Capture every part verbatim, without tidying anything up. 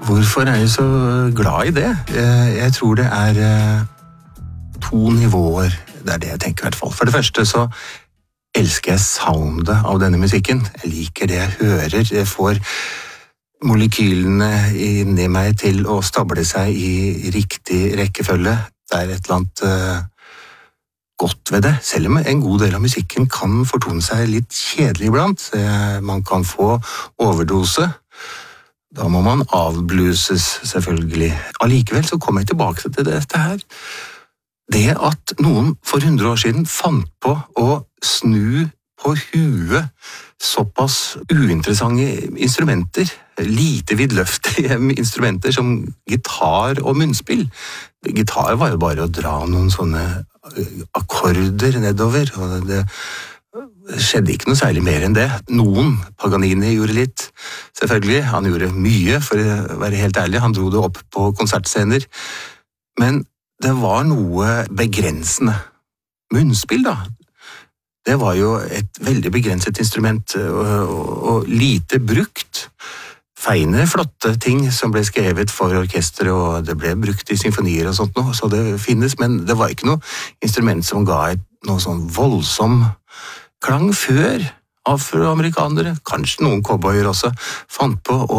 Hvorfor er jeg så glad i det? Jeg tror det er to nivåer. Det er det jeg tenker i hvert fall. For det første så elsker jeg soundet av denne musikken. Jeg liker det jeg hører. Jeg får molekylene inni meg til å stable seg i riktig rekkefølge. Det er et eller annet uh, godt ved det. Selv om en god del av musikken kan fortone seg litt kjedelig iblant. Man kan få overdose. Da må man avbluses, selvfølgelig. Allikevel så kommer jeg tilbake til dette her. Det at noen for hundre år siden fant på å snu på huet såpass uinteressante instrumenter, lite vidløftige instrumenter som gitar og munnspill. Gitar var jo bare å dra noen sånne akkorder nedover, og det skjedde ikke noe særlig mer enn det. Noen, Paganini gjorde litt, selvfølgelig. Han gjorde mye, for å være helt ærlig. Han dro det opp på konsertscener. Men det var noe begrensende. Munnspill, da. Det var jo et veldig begrenset instrument, og, og, og lite brukt. Feine, flotte ting som ble skrevet for orkester, og det ble brukt i symfonier og sånt noe, så det finnes, men det var ikke noe instrument som ga et, noe sånn voldsom klang før afroamerikanere, kanskje noen cowboyer også, fant på å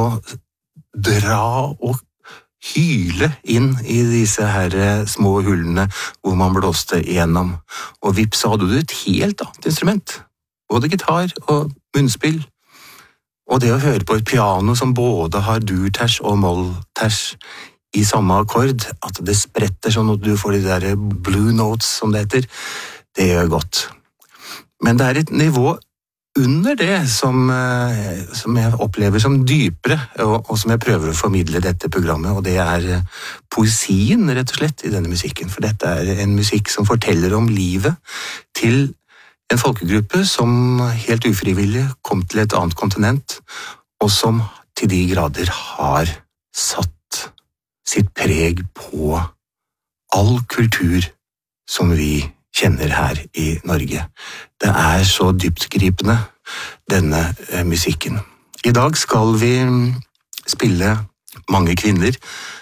dra og hyle inn i disse her små hullene hvor man blåste igjennom. Og vips, så hadde du et helt annet instrument. Både gitar og munnspill. Og det å høre på et piano som både har dur-ters og moll-ters i samme akkord, at det spretter sånn at du får de der blue notes, som det heter, det gjør godt. Men det er et nivå under det som, som jeg opplever som dypere, og, og som jeg prøver å formidle dette programmet, og det er poesien, rett og slett, i denne musikken. For dette er en musikk som forteller om livet til en folkegruppe som helt ufrivillig kom til et annet kontinent, og som til de grader har satt sitt preg på all kultur som vi kjenner her i Norge. Det er så dyptgripende, denne eh, musikken. I dag skal vi spille mange kvinner,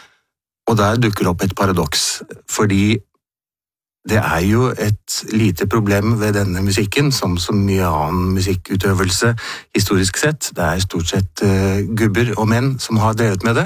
og der dukker opp et paradoks, fordi det er jo et lite problem ved denne musikken, som så mye annen musikkutøvelse historisk sett. Det er stort sett eh, gubber og menn som har drevet med det,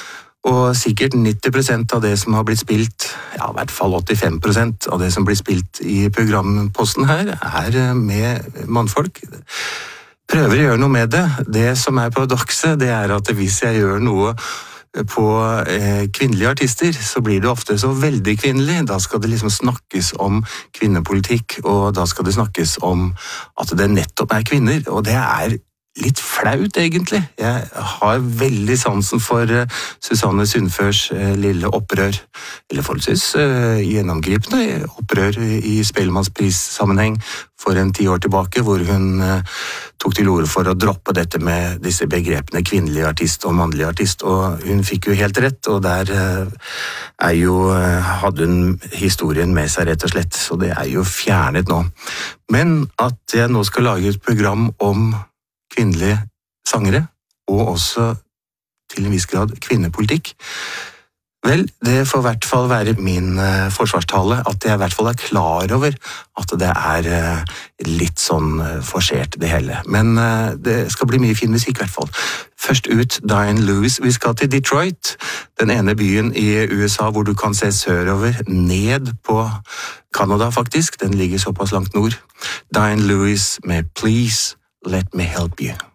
og sikkert nitti prosent av det som har blitt spilt, ja, i hvert fall åttifem prosent av det som blir spilt i programposten her, er med mannfolk. Prøver å gjøre noe med det. Det som er paradokset, det er at hvis jeg gjør noe på eh, kvinnelige artister, så blir det ofte så veldig kvinnelig. Da skal det liksom snakkes om kvinnepolitikk, og da skal det snakkes om at det nettopp er kvinner, og det er litt flaut, egentlig. Jeg har veldig sansen for uh, Susanne Sundførs uh, lille opprør, eller forholdsvis uh, gjennomgripende opprør i Spellemannspris-sammenheng for en ti år tilbake, hvor hun uh, tok til orde for å droppe dette med disse begrepene kvinnelig artist og mannlig artist, og hun fikk jo helt rett, og der uh, er jo, uh, hadde hun historien med seg, rett og slett, så det er jo fjernet nå. Men at jeg nå skal lage et program om kvinnelige sangere, og også til en viss grad kvinnepolitikk. Vel, det får i hvert fall være min uh, forsvarstale, at jeg i hvert fall er klar over at det er uh, litt sånn uh, forsert det hele. Men uh, det skal bli mye fin musikk i hvert fall. Først ut Diane Lewis. Vi skal til Detroit, den ene byen i U S A hvor du kan se sørover, ned på Canada faktisk. Den ligger såpass langt nord. Diane Lewis med Please Let Me Help You.